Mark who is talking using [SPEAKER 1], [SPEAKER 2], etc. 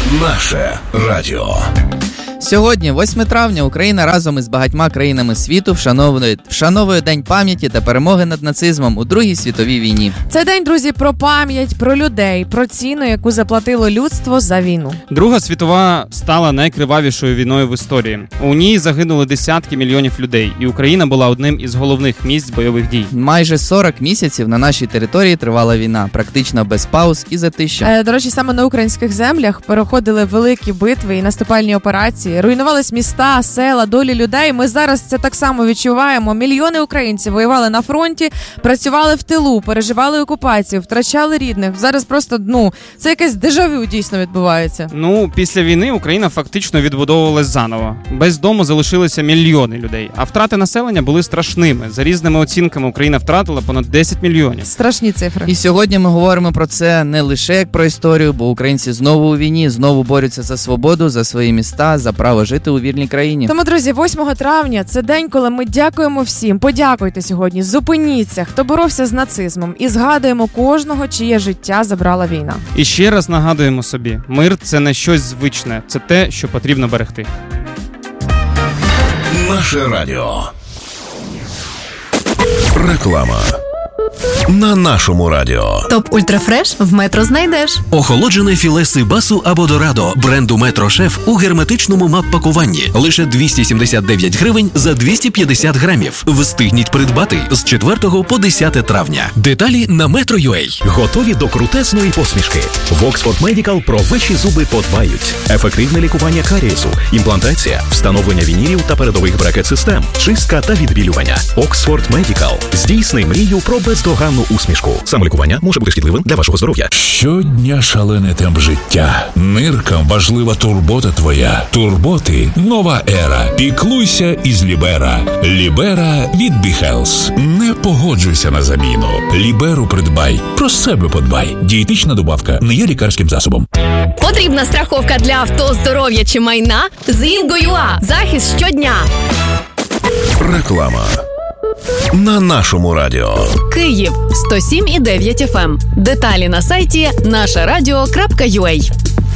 [SPEAKER 1] Наше радіо.
[SPEAKER 2] Сьогодні, 8 травня, Україна разом із багатьма країнами світу вшановує День пам'яті та перемоги над нацизмом у Другій світовій війні.
[SPEAKER 3] Це день, друзі, про пам'ять, про людей, про ціну, яку заплатило людство за війну.
[SPEAKER 4] Друга світова стала найкривавішою війною в історії. У ній загинули десятки мільйонів людей, і Україна була одним із головних місць бойових дій.
[SPEAKER 2] Майже 40 місяців на нашій території тривала війна, практично без пауз і затища.
[SPEAKER 3] До речі, саме на українських землях переходили великі битви і наступальні операції. Руйнувались міста, села, долі людей. Ми зараз це так само відчуваємо. Мільйони українців воювали на фронті, працювали в тилу, переживали окупацію, втрачали рідних. Зараз просто, це якесь дежавю дійсно відбувається.
[SPEAKER 4] Після війни Україна фактично відбудовувалась заново. Без дому залишилися мільйони людей, а втрати населення були страшними. За різними оцінками Україна втратила понад 10 мільйонів.
[SPEAKER 3] Страшні цифри.
[SPEAKER 2] І сьогодні ми говоримо про це не лише як про історію, бо українці знову у війні, знову борються за свободу, за свої міста, за право жити у вільній країні.
[SPEAKER 3] Тому, друзі, 8 травня – це день, коли ми дякуємо всім. Подякуйте сьогодні, зупиніться, хто боровся з нацизмом, і згадуємо кожного, чиє життя забрала війна.
[SPEAKER 4] І ще раз нагадуємо собі, мир – це не щось звичне, це те, що потрібно берегти.
[SPEAKER 1] Наше радіо. Реклама. На нашому радіо.
[SPEAKER 5] Топ Ультрафреш в Метро знайдеш.
[SPEAKER 6] Охолоджене філе сибасу або дорадо бренду Метро Шеф у герметичному мап-пакуванні. Лише 279 гривень за 250 грамів. Встигніть придбати з 4 по 10 травня. Деталі на Metro.ua.
[SPEAKER 7] Готові до крутесної посмішки? В Oxford Medical про ваші зуби подбають. Ефективне лікування карієсу, імплантація, встановлення вінірів та передових брекет-систем, чистка та відбілювання. Oxford Medical. Здійсни мрію про бездоганну усмішку. Самолікування може бути шкідливим для вашого здоров'я.
[SPEAKER 8] Щодня шалений темп життя. Ниркам важлива турбота твоя. Турботи – нова ера. Піклуйся із Лібера. Лібера від BeHealth. Не погоджуйся на заміну. Ліберу придбай. Про себе подбай. Дієтична добавка не є лікарським засобом.
[SPEAKER 5] Потрібна страховка для авто, здоров'я чи майна? З Інго.ua. Захист щодня.
[SPEAKER 1] Реклама. На нашому радіо.
[SPEAKER 5] Київ 107,9 FM. Деталі на сайті нашарадіо.ua.